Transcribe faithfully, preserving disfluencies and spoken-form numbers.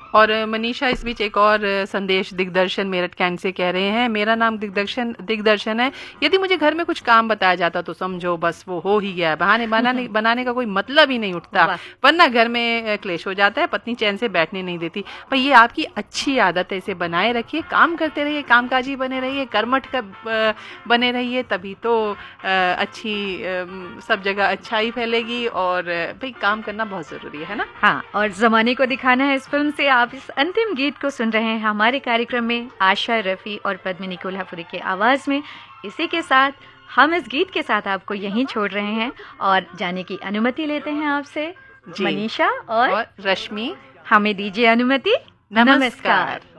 और मनीषा इस बीच एक और संदेश दिग्दर्शन मेरठ कैंट से कह रहे हैं, मेरा नाम दिग्दर्शन दिग्दर्शन है। यदि मुझे घर में कुछ काम बताया जाता तो समझो बस वो हो ही गया, बहाने बनाने बनाने का कोई मतलब ही नहीं उठता, वरना घर में क्लेश हो जाता है, पत्नी चैन से बैठने नहीं देती। पर ये आपकी अच्छी आदत है, इसे बनाए रखिए, काम करते रहिए, कामकाजी बने रहिए, कर्मठ का बने रहिए, तभी तो अच्छी सब जगह अच्छाई फैलेगी। और भाई काम करना बहुत जरूरी है ना। हाँ, और जमाने को दिखाना है इस फिल्म से आप इस अंतिम गीत को सुन रहे हैं हमारे कार्यक्रम में आशा रफी और पद्मिनी कोल्हापुरी की आवाज में। इसी के साथ हम इस गीत के साथ आपको यहीं छोड़ रहे हैं और जाने की अनुमति लेते हैं आपसे मनीषा और, और रश्मि। हमें दीजिए अनुमति। नमस्कार।